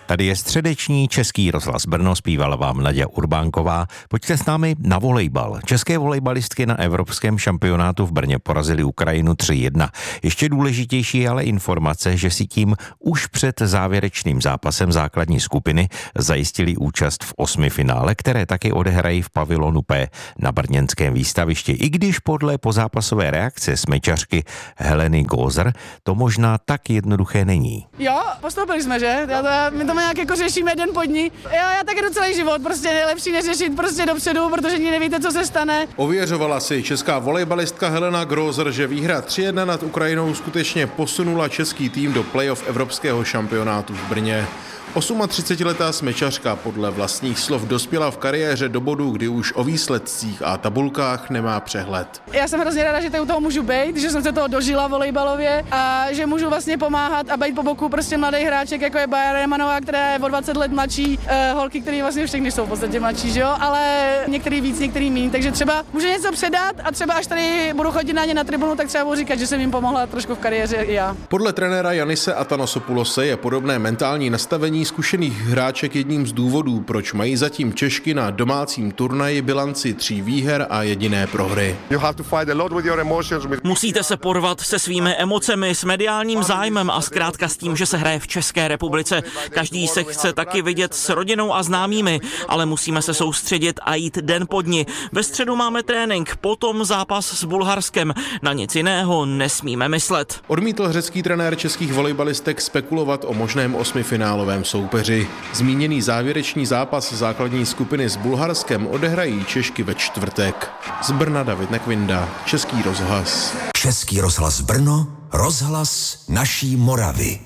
Tady je středeční Český rozhlas Brno, zpívala vám Naďa Urbánková. Pojďte s námi na volejbal. České volejbalistky na evropském šampionátu v Brně porazily Ukrajinu 3-1. Ještě důležitější je ale informace, že si tím už před závěrečným zápasem základní skupiny zajistili účast v 8. finále, které taky odehrají v pavilonu P na brněnském výstavišti. I když podle pozápasové reakce smečařky Heleny Gózer to možná tak jednoduché není. Jo, postoupili jsme, že? My to nějak jako řešíme den po dní. Já tak jdu celý život, prostě nejlepší neřešit prostě dopředu, protože nikdy nevíte, co se stane. Ověřovala si česká volejbalistka Helena Gózer, že výhra 3-1 nad Ukrajinou skutečně posunula český tým do playoff evropského šampionátu v Brně. 38letá smečařka podle vlastních slov dospěla v kariéře do bodu, kdy už o výsledcích a tabulkách nemá přehled. Já jsem hrozně ráda, že tady u toho můžu být, že jsem se toho dožila volejbalově a že můžu vlastně pomáhat a být po boku prostě mladých hráček, jako je Bára Remanová, která je o 20 let mladší, holky, které vlastně všechny jsou v podstatě mladší, že jo, ale některý víc, některý míň, takže třeba můžu něco předat a třeba až tady budu chodit na ně na tribunu, tak třeba budu říkat, že jsem jim pomohla trošku v kariéře i já. Podle trenéra Yannise Athanasopulose je podobné mentální nastavení zkušených hráček jedním z důvodů, proč mají zatím Češky na domácím turnaji bilanci 3 výher a jediné prohry. Musíte se porvat se svými emocemi, s mediálním zájmem a zkrátka s tím, že se hraje v České republice. Každý se chce taky vidět s rodinou a známými, ale musíme se soustředit a jít den po dni. Ve středu máme trénink, potom zápas s Bulharskem. Na nic jiného nesmíme myslet. Odmítl řecký trenér českých volejbalistek spekulovat o možném 8finálovém soupeři. Zmíněný závěrečný zápas základní skupiny s Bulharskem odehrají Češky ve čtvrtek. Z Brna David Nekvinda, Český rozhlas. Český rozhlas Brno, rozhlas naší Moravy.